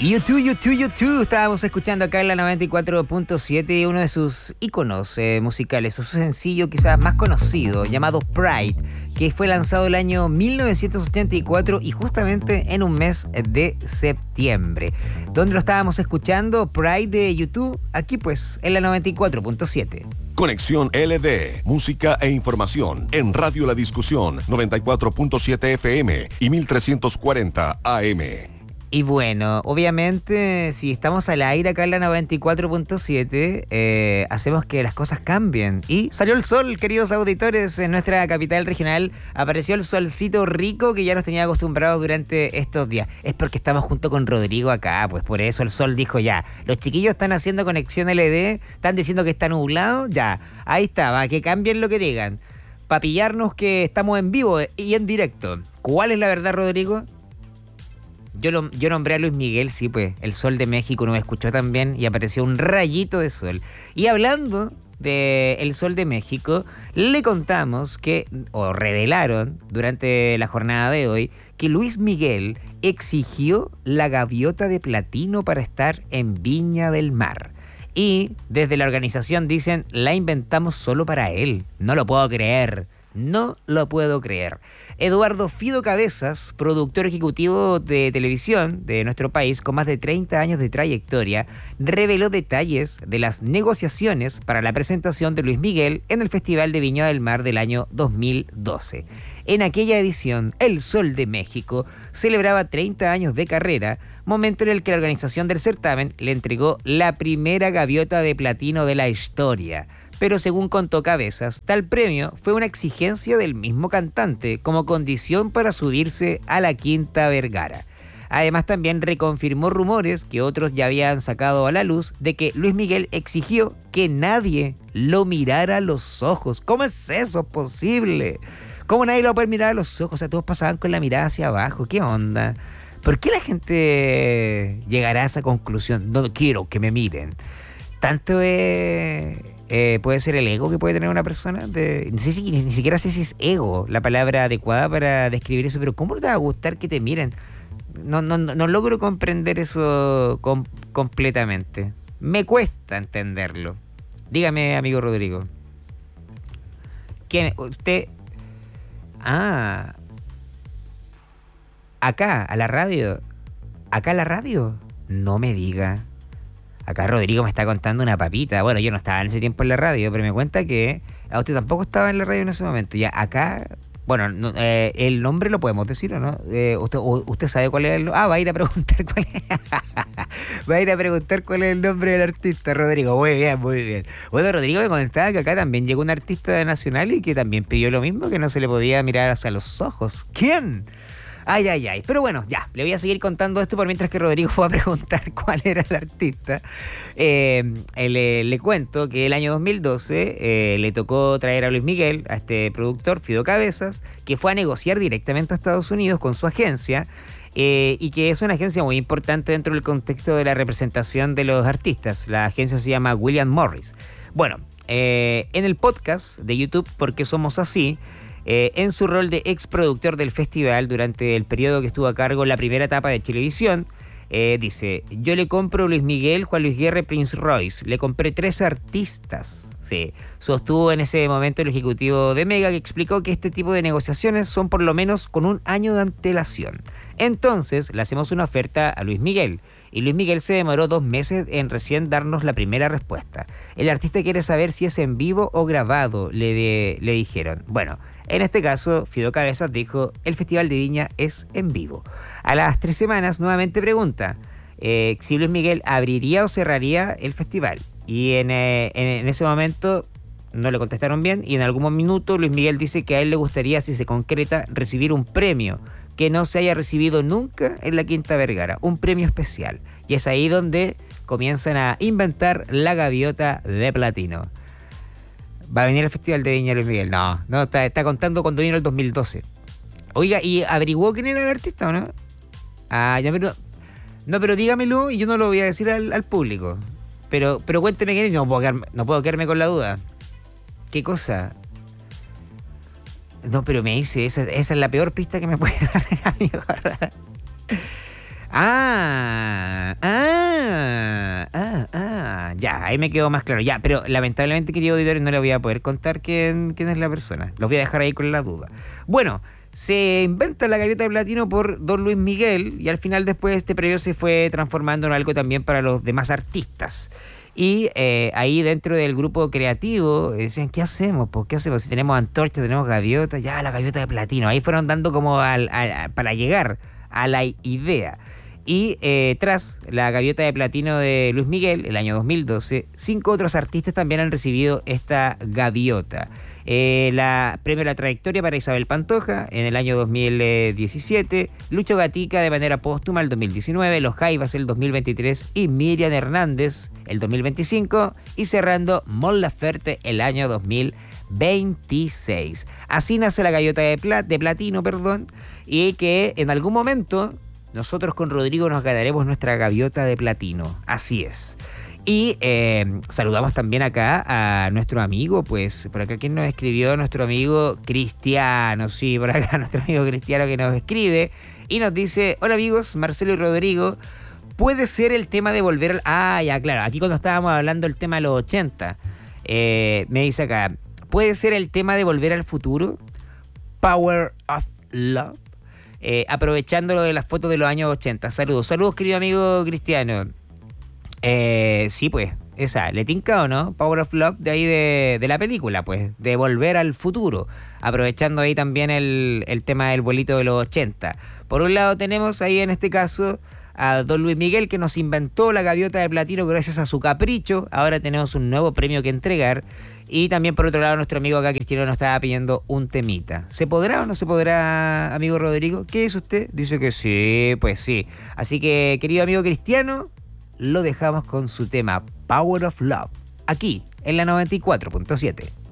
U2, estábamos escuchando acá en la 94.7 uno de sus íconos musicales, su sencillo quizás más conocido, llamado Pride, que fue lanzado el año 1984 y justamente en un mes de septiembre. ¿Dónde lo estábamos escuchando? Pride de U2, aquí pues, en la 94.7. Conexión LD, música e información en Radio La Discusión, 94.7 FM y 1340 AM. Y bueno, obviamente, si estamos al aire acá en la 94.7, hacemos que las cosas cambien. Y salió el sol, queridos auditores, en nuestra capital regional. Apareció el solcito rico que ya nos tenía acostumbrados durante estos días. Es porque estamos junto con Rodrigo acá, pues por eso el sol dijo ya. Los chiquillos están haciendo conexión LD, están diciendo que está nublado, ya. Ahí está, va, que cambien lo que digan. Para pillarnos que estamos en vivo y en directo. ¿Cuál es la verdad, Rodrigo? Yo nombré a Luis Miguel, sí, pues, el Sol de México nos escuchó también y apareció un rayito de sol. Y hablando de el Sol de México, le contamos que, o revelaron durante la jornada de hoy, que Luis Miguel exigió la gaviota de platino para estar en Viña del Mar. Y desde la organización dicen, la inventamos solo para él. No lo puedo creer. No lo puedo creer. Eduardo Fido Cabezas, productor ejecutivo de televisión de nuestro país con más de 30 años de trayectoria, reveló detalles de las negociaciones para la presentación de Luis Miguel en el Festival de Viña del Mar del año 2012. En aquella edición, El Sol de México celebraba 30 años de carrera, momento en el que la organización del certamen le entregó la primera gaviota de platino de la historia. Pero según contó Cabezas, tal premio fue una exigencia del mismo cantante como condición para subirse a la Quinta Vergara. Además también reconfirmó rumores que otros ya habían sacado a la luz de que Luis Miguel exigió que nadie lo mirara a los ojos. ¿Cómo es eso posible? ¿Cómo nadie lo va a poder mirar a los ojos? O sea, todos pasaban con la mirada hacia abajo. ¿Qué onda? ¿Por qué la gente llegará a esa conclusión? No quiero que me miren. Tanto puede ser el ego que puede tener una persona. Ni siquiera sé si es ego la palabra adecuada para describir eso, pero ¿cómo te va a gustar que te miren? No logro comprender eso completamente. Me cuesta entenderlo. Dígame, amigo Rodrigo. ¿Quién? ¿Usted? Ah. Acá, a la radio. ¿Acá a la radio? No me diga. Acá Rodrigo me está contando una papita. Bueno, yo no estaba en ese tiempo en la radio, pero me cuenta que usted tampoco estaba en la radio en ese momento. Ya acá, bueno, el nombre lo podemos decir o no. ¿Usted sabe cuál es el nombre? Va a ir a preguntar cuál es. Va a ir a preguntar cuál es el nombre del artista, Rodrigo. Muy bien, muy bien. Bueno, Rodrigo me comentaba que acá también llegó un artista nacional y que también pidió lo mismo, que no se le podía mirar hacia los ojos. ¿Quién? Ay. Pero bueno, ya, le voy a seguir contando esto por mientras que Rodrigo fue a preguntar cuál era el artista. Le cuento que el año 2012 le tocó traer a Luis Miguel, a este productor, Fido Cabezas, que fue a negociar directamente a Estados Unidos con su agencia, y que es una agencia muy importante dentro del contexto de la representación de los artistas. La agencia se llama William Morris. Bueno, en el podcast de YouTube, ¿Por qué somos así?, en su rol de ex productor del festival durante el periodo que estuvo a cargo la primera etapa de televisión, dice, yo le compro Luis Miguel, Juan Luis Guerra y Prince Royce. Le compré 3 artistas. Sí, sostuvo en ese momento el ejecutivo de Mega, que explicó que este tipo de negociaciones son por lo menos con un año de antelación. Entonces le hacemos una oferta a Luis Miguel y Luis Miguel se demoró 2 meses en recién darnos la primera respuesta. El artista quiere saber si es en vivo o grabado, le dijeron. Bueno, en este caso, Fido Cabezas dijo, el Festival de Viña es en vivo. A las 3 semanas nuevamente pregunta si Luis Miguel abriría o cerraría el festival. Y en ese momento no le contestaron bien y en algún minuto Luis Miguel dice que a él le gustaría, si se concreta, recibir un premio que no se haya recibido nunca en la Quinta Vergara, un premio especial. Y es ahí donde comienzan a inventar la gaviota de platino. ¿Va a venir al Festival de Viña Luis Miguel? No, está contando cuando vino el 2012. Oiga, ¿y averiguó quién era el artista o no? Pero dígamelo y yo no lo voy a decir al público. Pero cuénteme quién es, no puedo quedarme con la duda. ¿Qué cosa? No, pero me dice, esa es la peor pista que me puede dar, amigo. ahí me quedó más claro. Ya, pero lamentablemente, queridos auditores, no les voy a poder contar quién es la persona. Los voy a dejar ahí con la duda. Bueno, se inventa la gaviota de platino por don Luis Miguel y al final después este premio se fue transformando en algo también para los demás artistas. Y ahí dentro del grupo creativo decían, ¿qué hacemos? Pues, ¿qué hacemos? Si tenemos antorchas, tenemos gaviotas, ya la gaviota de platino. Ahí fueron dando como para llegar a la idea. Y tras la gaviota de platino de Luis Miguel, el año 2012, 5 otros artistas también han recibido esta gaviota. Premio a la trayectoria para Isabel Pantoja en el año 2017, Lucho Gatica de manera póstuma el 2019, Los Jaivas el 2023 y Miriam Hernández el 2025 y cerrando Mon Laferte el año 2026. Así nace la gaviota de platino, y que en algún momento nosotros con Rodrigo nos ganaremos nuestra gaviota de platino. Así es. Y saludamos también acá a nuestro amigo, pues, por acá quien nos escribió, nuestro amigo Cristiano. Sí, por acá nuestro amigo Cristiano que nos escribe y nos dice, hola amigos, Marcelo y Rodrigo, ¿puede ser el tema de volver al... Ah, ya, claro, aquí cuando estábamos hablando del tema de los 80, me dice acá, ¿puede ser el tema de Volver al Futuro? Power of Love. Aprovechando lo de las fotos de los años 80. Saludos, querido amigo Cristiano. Sí, pues, esa, ¿le tinca o no? Power of Love de ahí de la película, pues, de Volver al Futuro. Aprovechando ahí también el tema del vuelito de los 80. Por un lado tenemos ahí en este caso a don Luis Miguel que nos inventó la gaviota de platino gracias a su capricho. Ahora tenemos un nuevo premio que entregar. Y también por otro lado nuestro amigo acá Cristiano nos estaba pidiendo un temita. ¿Se podrá o no se podrá, amigo Rodrigo? ¿Qué es usted? Dice que sí, pues sí. Así que, querido amigo Cristiano, lo dejamos con su tema Power of Love, aquí en la 94.7.